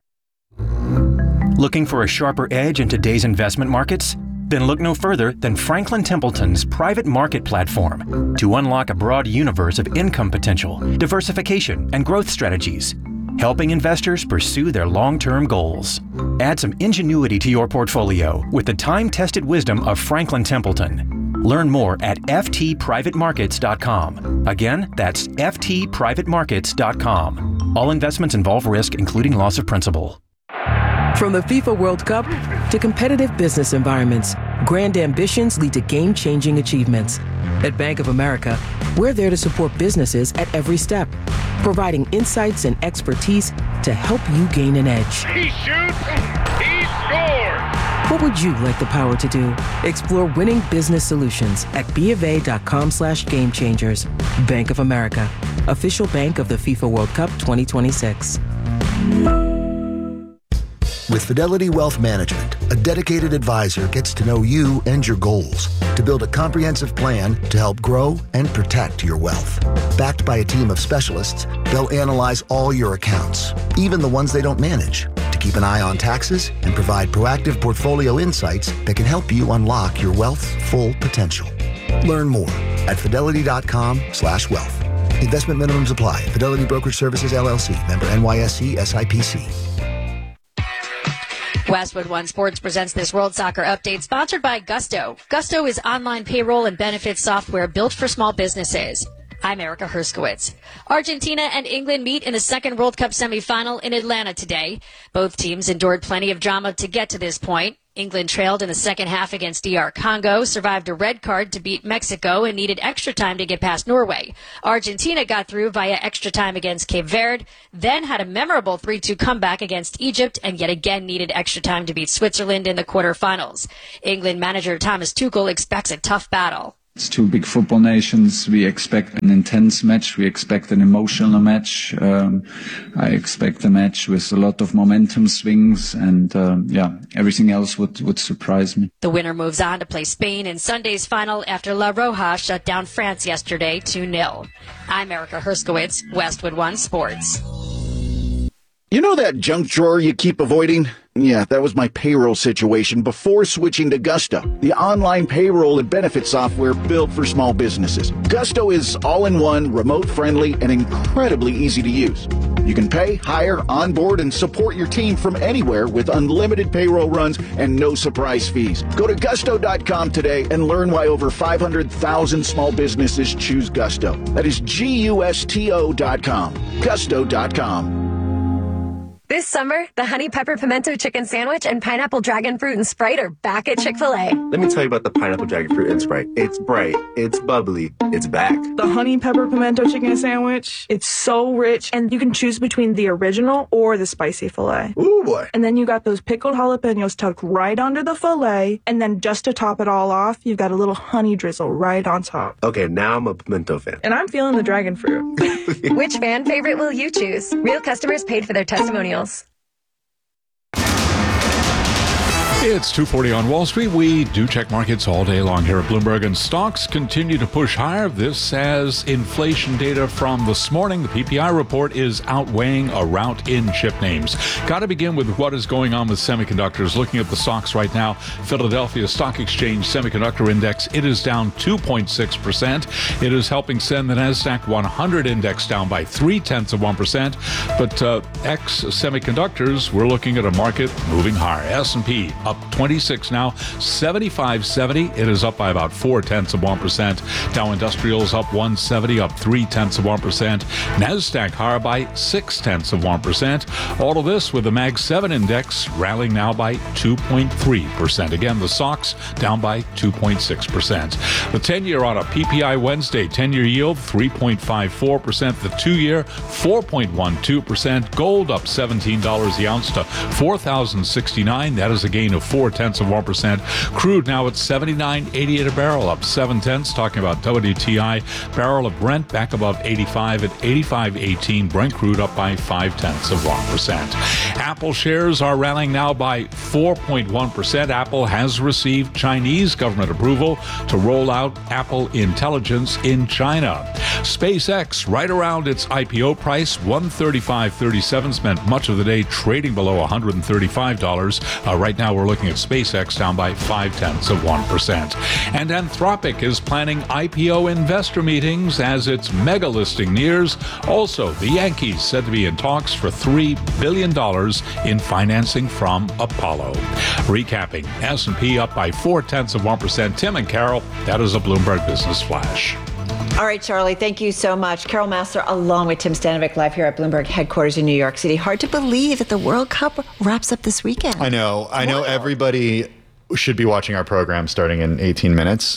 Looking for a sharper edge in today's investment markets? Then look no further than Franklin Templeton's private market platform to unlock a broad universe of income potential, diversification, and growth strategies, helping investors pursue their long-term goals. Add some ingenuity to your portfolio with the time-tested wisdom of Franklin Templeton. Learn more at ftprivatemarkets.com. Again, that's ftprivatemarkets.com. All investments involve risk, including loss of principal. From the FIFA World Cup to competitive business environments, grand ambitions lead to game-changing achievements. At Bank of America, we're there to support businesses at every step, providing insights and expertise to help you gain an edge. He shoots, he scores! What would you like the power to do? Explore winning business solutions at BofA.com/gamechangers. Bank of America, official bank of the FIFA World Cup 2026. With With Fidelity Wealth Management, a dedicated advisor gets to know you and your goals to build a comprehensive plan to help grow and protect your wealth. Backed by a team of specialists, they'll analyze all your accounts, even the ones they don't manage, to keep an eye on taxes and provide proactive portfolio insights that can help you unlock your wealth's full potential. Learn more at fidelity.com/wealth. Investment minimums apply. Fidelity Brokerage Services, LLC. Member NYSE SIPC. Westwood One Sports presents this World Soccer Update sponsored by Gusto. Gusto is online payroll and benefits software built for small businesses. I'm Erica Herskowitz. Argentina and England meet in the second World Cup semifinal in Atlanta today. Both teams endured plenty of drama to get to this point. England trailed in the second half against DR Congo, survived a red card to beat Mexico, and needed extra time to get past Norway. Argentina got through via extra time against Cape Verde, then had a memorable 3-2 comeback against Egypt, and yet again needed extra time to beat Switzerland in the quarterfinals. England manager Thomas Tuchel expects a tough battle. It's two big football nations. We expect an intense match. We expect an emotional match. I expect a match with a lot of momentum swings, and everything else would surprise me. The winner moves on to play Spain in Sunday's final after La Roja shut down France yesterday 2-0. I'm Erica Herskowitz, Westwood One Sports. You know that junk drawer you keep avoiding? Yeah, that was my payroll situation before switching to Gusto, the online payroll and benefit software built for small businesses. Gusto is all-in-one, remote-friendly, and incredibly easy to use. You can pay, hire, onboard, and support your team from anywhere with unlimited payroll runs and no surprise fees. Go to gusto.com today and learn why over 500,000 small businesses choose Gusto. That is GUSTO.com. Gusto.com. This summer, the Honey Pepper Pimento Chicken Sandwich and Pineapple Dragon Fruit and Sprite are back at Chick-fil-A. Let me tell you about the Pineapple Dragon Fruit and Sprite. It's bright, it's bubbly, it's back. The Honey Pepper Pimento Chicken Sandwich, it's so rich, and you can choose between the original or the spicy filet. Ooh, boy. And then you got those pickled jalapenos tucked right under the filet, and then just to top it all off, you've got a little honey drizzle right on top. Okay, now I'm a pimento fan. And I'm feeling the dragon fruit. Which fan favorite will you choose? Real customers paid for their testimonials. It's 2:40 on Wall Street. We do check markets all day long here at Bloomberg, and stocks continue to push higher. This as inflation data from this morning. The PPI report is outweighing a rout in chip names. Got to begin with what is going on with semiconductors. Looking at the stocks right now, Philadelphia Stock Exchange Semiconductor Index, it is down 2.6%. It is helping send the NASDAQ 100 index down by 0.3%. But ex semiconductors, we're looking at a market moving higher. S&P up 26 now, 75.70. It is up by about 0.4%. Dow Industrials up 170, up 0.3%. NASDAQ higher by 0.6%. All of this with the Mag 7 index rallying now by 2.3%. Again, the SOX down by 2.6%. The 10-year on a PPI Wednesday, 10-year yield 3.54%. The 2-year 4.12%. Gold up $17 the ounce to $4,069. That is a gain of 0.4%. Crude now at $79.88 a barrel, up 0.7. Talking about WTI, barrel of Brent back above 85 at 85.18. Brent crude up by 0.5%. Apple shares are rallying now by 4.1%. Apple has received Chinese government approval to roll out Apple Intelligence in China. SpaceX right around its IPO price, $135.37. Spent much of the day trading below $135. Right now we're looking at SpaceX down by 0.5%. And Anthropic is planning IPO investor meetings as its mega listing nears. Also, the Yankees said to be in talks for $3 billion in financing from Apollo. Recapping, S&P up by 0.4%. Tim and Carol, that is a Bloomberg Business Flash. All right, Charlie, thank you so much. Carol Massar, along with Tim Stanovic, live here at Bloomberg headquarters in New York City. Hard to believe that the World Cup wraps up this weekend. I know everybody should be watching our program starting in 18 minutes.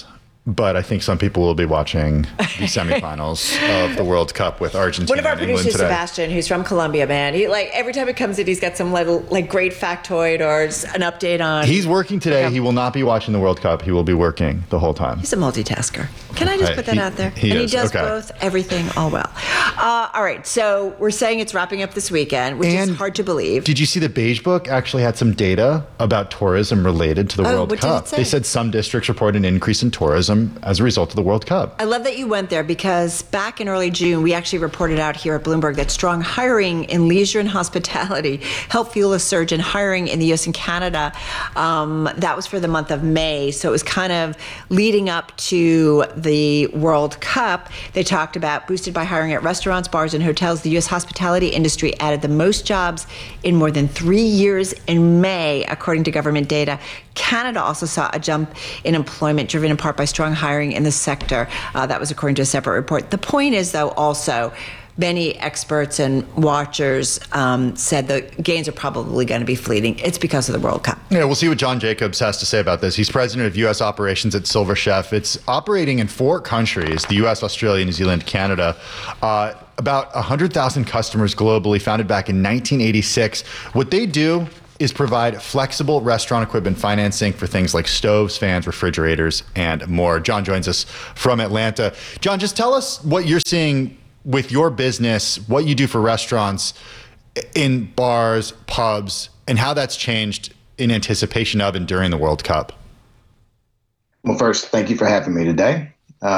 But I think some people will be watching the semifinals of the World Cup with Argentina. One of our and England producers, today. Sebastian, who's from Colombia, man, he like every time he comes in, he's got some little like great factoid or an update on. He's working today. He will not be watching the World Cup. He will be working the whole time. He's a multitasker. Can I just put that out there? He and he is. does Okay. both, everything, all well. All right, so we're saying it's wrapping up this weekend, which is hard to believe. Did you see the Beige Book actually had some data about tourism related to the World what did Cup? it say? They said some districts report an increase in tourism as a result of the World Cup. I love that you went there because back in early June, we actually reported out here at Bloomberg that strong hiring in leisure and hospitality helped fuel a surge in hiring in the U.S. and Canada. That was for the month of May. So it was kind of leading up to the World Cup. They talked about boosted by hiring at restaurants, bars, and hotels. The U.S. hospitality industry added the most jobs in more than 3 years in May, according to government data. Canada also saw a jump in employment driven in part by strong hiring in the sector. That was according to a separate report. The point is, though, also, many experts and watchers said the gains are probably going to be fleeting. It's because of the World Cup. Yeah, we'll see what John Jacobs has to say about this. He's president of U.S. operations at Silver Chef. It's operating in 4 countries, the U.S., Australia, New Zealand, Canada. About 100,000 customers globally, founded back in 1986. What they do is provide flexible restaurant equipment financing for things like stoves, fans, refrigerators, and more. John joins us from Atlanta. John, just tell us what you're seeing with your business, what you do for restaurants in bars, pubs, and how that's changed in anticipation of and during the World Cup. Well, first, thank you for having me today.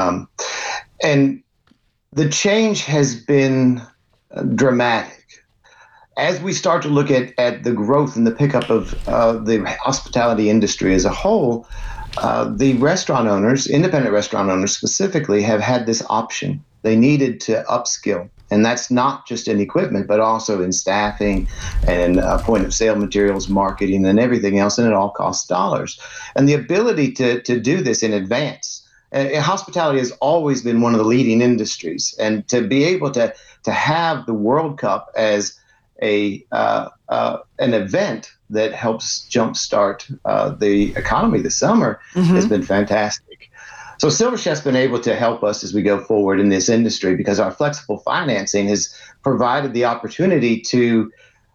And the change has been dramatic. As we start to look at the growth and the pickup of the hospitality industry as a whole, the restaurant owners, independent restaurant owners specifically, have had this option. They needed to upskill. And that's not just in equipment, but also in staffing and point of sale materials, marketing, and everything else. And it all costs dollars. And the ability to do this in advance. Hospitality has always been one of the leading industries. And to be able to have the World Cup as an event that helps jumpstart the economy this summer has been fantastic. So Silver Chef's been able to help us as we go forward in this industry because our flexible financing has provided the opportunity to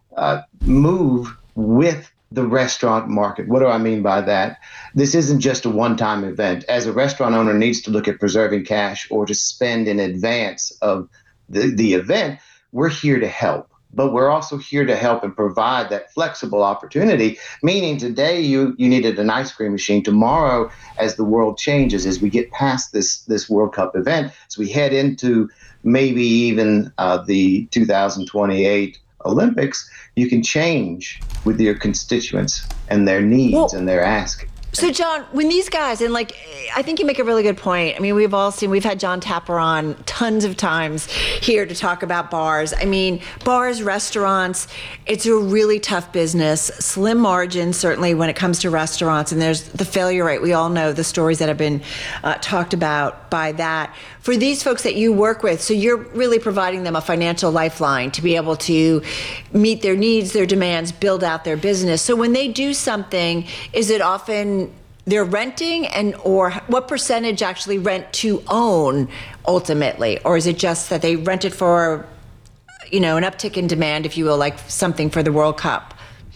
move with the restaurant market. What do I mean by that? This isn't just a one-time event. As a restaurant owner needs to look at preserving cash or to spend in advance of the event, we're here to help. But we're also here to help and provide that flexible opportunity, meaning today you needed an ice cream machine. Tomorrow, as the world changes, as we get past this World Cup event, as we head into maybe even the 2028 Olympics, you can change with your constituents and their needs and their asking. So, John, when these guys, and like, I think you make a really good point. I mean, we've had John Tapper on tons of times here to talk about bars. I mean, bars, restaurants, it's a really tough business, slim margins, certainly when it comes to restaurants. And there's the failure rate. We all know the stories that have been talked about by that. For these folks that you work with, so you're really providing them a financial lifeline to be able to meet their needs, their demands, build out their business. So when they do something, is it often they're renting, and or what percentage actually rent to own ultimately? Or is it just that they rent it for, an uptick in demand, if you will, like something for the World Cup?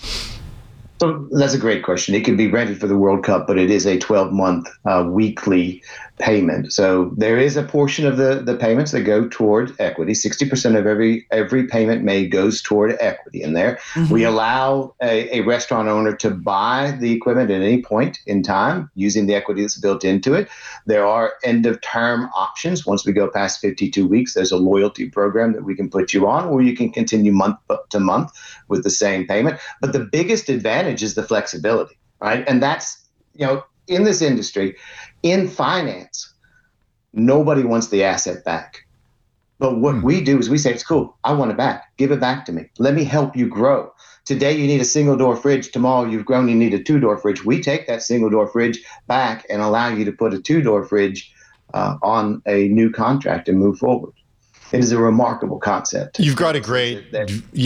So that's a great question. It could be rented for the World Cup, but it is a 12-month weekly payment. So there is a portion of the payments that go toward equity. 60% of every payment made goes toward equity in there. We allow a restaurant owner to buy the equipment at any point in time using the equity that's built into it. There are end-of-term options. Once we go past 52 weeks, there's a loyalty program that we can put you on, or you can continue month to month with the same payment. But the biggest advantage is the flexibility, right? And that's, in this industry, in finance, nobody wants the asset back. But what we do is we say, it's cool. I want it back. Give it back to me. Let me help you grow. Today, you need a single door fridge. Tomorrow, you've grown, you need a 2-door fridge. We take that single door fridge back and allow you to put a 2-door fridge on a new contract and move forward. It is a remarkable concept. You've got a great,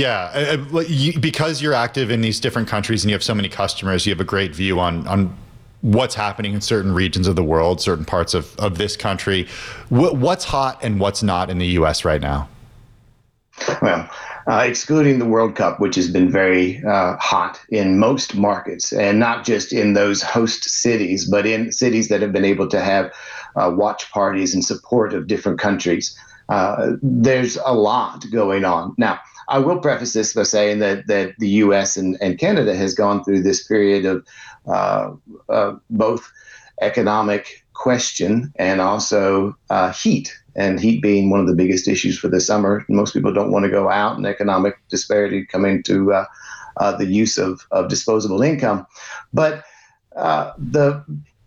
because you're active in these different countries and you have so many customers, you have a great view on what's happening in certain regions of the world, certain parts of this country. What's hot and what's not in the U.S. right now? Well, excluding the World Cup, which has been very hot in most markets, and not just in those host cities, but in cities that have been able to have watch parties in support of different countries. There's a lot going on. Now, I will preface this by saying that the U.S. and Canada has gone through this period of both economic question and also heat, and heat being one of the biggest issues for the summer. Most people don't want to go out, and economic disparity coming to the use of disposable income. But the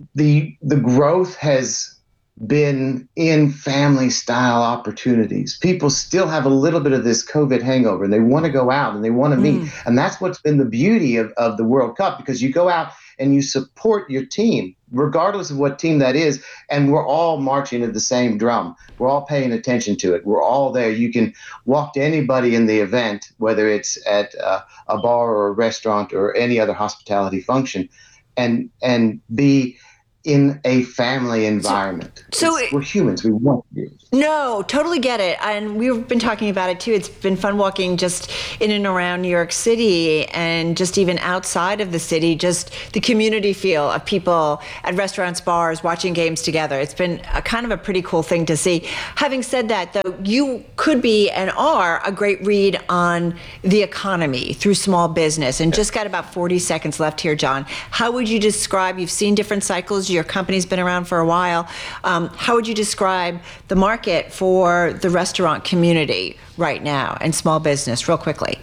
growth has been in family style opportunities. People still have a little bit of this COVID hangover, and they want to go out and they want to meet. And that's what's been the beauty of the World Cup, because you go out and you support your team, regardless of what team that is. And we're all marching at the same drum. We're all paying attention to it. We're all there. You can walk to anybody in the event, whether it's at a bar or a restaurant or any other hospitality function, and be in a family environment. So we're humans. We want to be. No, totally get it. And we've been talking about it too. It's been fun walking just in and around New York City, and just even outside of the city, just the community feel of people at restaurants, bars, watching games together. It's been a kind of a pretty cool thing to see. Having said that, though, you could be and are a great read on the economy through small business. And just got about 40 seconds left here, John. How would you describe, you've seen different cycles, your company's been around for a while. How would you describe the market for the restaurant community right now and small business, real quickly?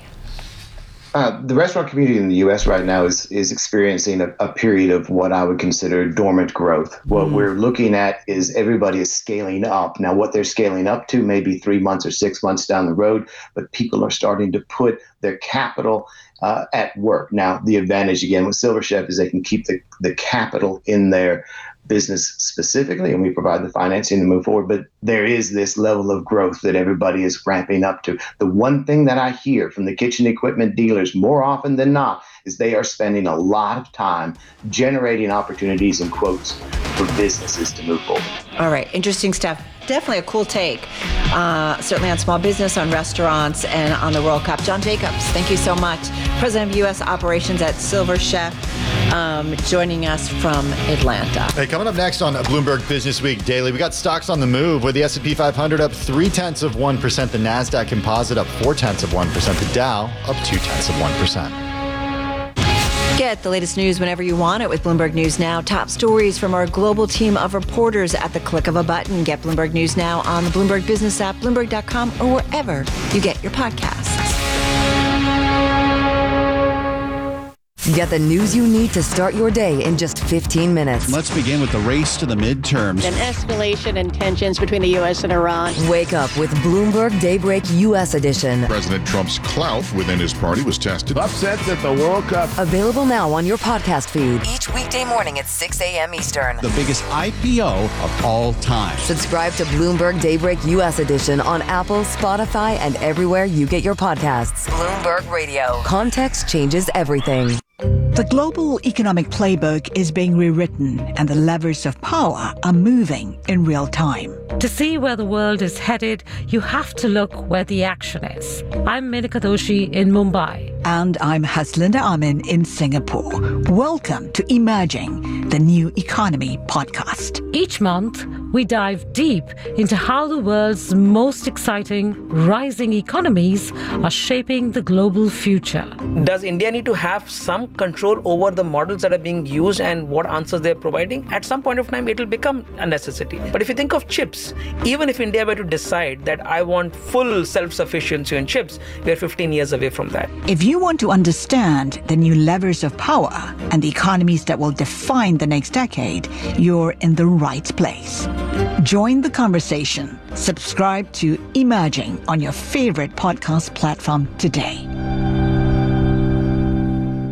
The restaurant community in the U.S. right now is experiencing a period of what I would consider dormant growth. What we're looking at is everybody is scaling up. Now, what they're scaling up to may be 3 months or 6 months down the road, but people are starting to put their capital at work. Now, the advantage, again, with Silver Chef is they can keep the capital in their business specifically, and we provide the financing to move forward. But there is this level of growth that everybody is ramping up to. The one thing that I hear from the kitchen equipment dealers more often than not is they are spending a lot of time generating opportunities and quotes for businesses to move forward. All right, interesting stuff. Definitely a cool take, certainly on small business, on restaurants, and on the World Cup. John Jacobs, thank you so much. President of U.S. Operations at Silver Chef, joining us from Atlanta. Hey, coming up next on Bloomberg Business Week Daily, we got stocks on the move with the S&P 500 up 0.3%, the NASDAQ Composite up 0.4%, the Dow up 0.2%. Get the latest news whenever you want it with Bloomberg News Now. Top stories from our global team of reporters at the click of a button. Get Bloomberg News Now on the Bloomberg Business app, Bloomberg.com, or wherever you get your podcasts. Get the news you need to start your day in just 15 minutes. Let's begin with the race to the midterms. An escalation in tensions between the U.S. and Iran. Wake up with Bloomberg Daybreak U.S. edition. President Trump's clout within his party was tested. Upsets at the World Cup. Available now on your podcast feed. Each weekday morning at 6 a.m. Eastern. The biggest IPO of all time. Subscribe to Bloomberg Daybreak U.S. edition on Apple, Spotify, and everywhere you get your podcasts. Bloomberg Radio. Context changes everything. The global economic playbook is being rewritten, and the levers of power are moving in real time. To see where the world is headed, you have to look where the action is. I'm Menika Doshi in Mumbai. And I'm Haslinda Amin in Singapore. Welcome to Emerging, the New Economy podcast. Each month, we dive deep into how the world's most exciting rising economies are shaping the global future. Does India need to have some control over the models that are being used and what answers they're providing? At some point of time, it will become a necessity. But if you think of chips, even if India were to decide that I want full self-sufficiency in chips, we're 15 years away from that. If you want to understand the new levers of power and the economies that will define the next decade, you're in the right place. Join the conversation. Subscribe to Emerging on your favorite podcast platform today.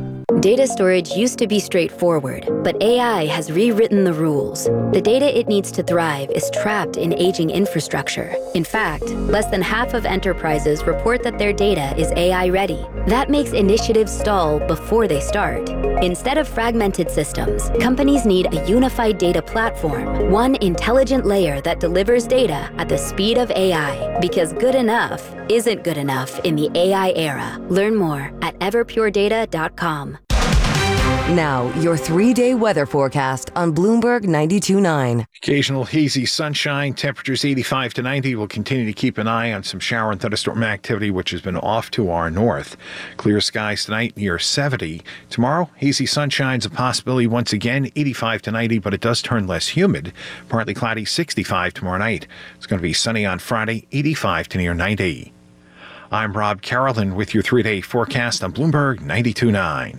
Data storage used to be straightforward, but AI has rewritten the rules. The data it needs to thrive is trapped in aging infrastructure. In fact, less than half of enterprises report that their data is AI ready. That makes initiatives stall before they start. Instead of fragmented systems, companies need a unified data platform, one intelligent layer that delivers data at the speed of AI, because good enough isn't good enough in the AI era. Learn more at everpuredata.com. Now, your 3-day weather forecast on Bloomberg 92.9. Occasional hazy sunshine, temperatures 85 to 90. We'll continue to keep an eye on some shower and thunderstorm activity, which has been off to our north. Clear skies tonight near 70. Tomorrow, hazy sunshine's a possibility once again, 85 to 90, but it does turn less humid. Partly cloudy, 65 tomorrow night. It's going to be sunny on Friday, 85 to near 90. I'm Rob Carolyn with your 3-day forecast on Bloomberg 92.9.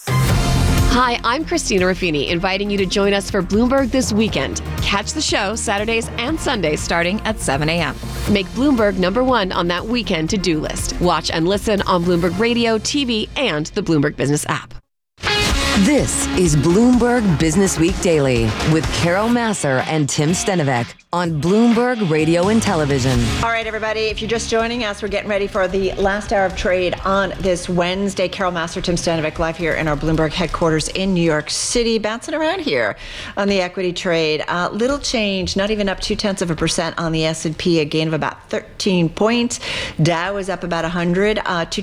Hi, I'm Christina Ruffini, inviting you to join us for Bloomberg This Weekend. Catch the show Saturdays and Sundays starting at 7 a.m. Make Bloomberg #1 on that weekend to-do list. Watch and listen on Bloomberg Radio, TV, and the Bloomberg Business app. This is Bloomberg Business Week Daily with Carol Massar and Tim Stenovec on Bloomberg Radio and Television. All right, everybody, if you're just joining us, we're getting ready for the last hour of trade on this Wednesday. Carol Massar, Tim Stenovec, live here in our Bloomberg headquarters in New York City, bouncing around here on the equity trade. Little change, not even up 0.2% on the S&P, a gain of about 13 points. Dow is up about 100,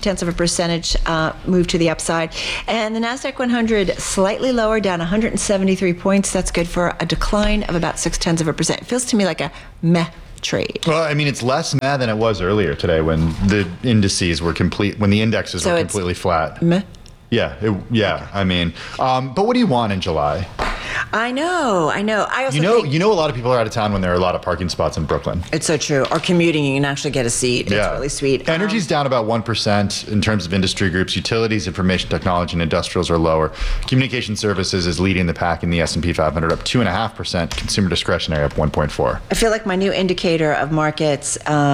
0.2% move to the upside. And the NASDAQ 100 slightly lower, down 173 points. That's good for a decline of about 0.6%. It feels to me like a meh trade. Well, I mean, it's less meh than it was earlier today when the indices were when the indexes were completely flat. Meh? Yeah, I mean, but what do you want in July? I know. I also think a lot of people are out of town when there are a lot of parking spots in Brooklyn. It's so true. Or commuting, you can actually get a seat. It's really sweet. Energy's down about 1% in terms of industry groups. Utilities, information technology, and industrials are lower. Communication services is leading the pack in the S&P 500, up 2.5%. Consumer discretionary up 1.4%. I feel like my new indicator of markets